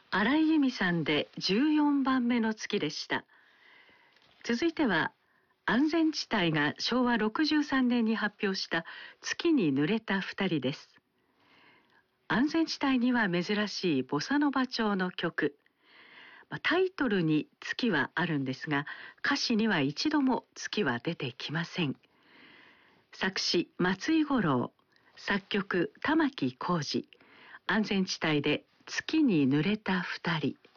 荒井由実さんで14番目の月でした。続いては安全地帯が昭和63年に発表した月に濡れた二人です。安全地帯には珍しいボサノバ調の曲。タイトルに月はあるんですが、歌詞には一度も月は出てきません。作詞松井五郎、作曲玉置浩二。安全地帯で月に濡れた二人。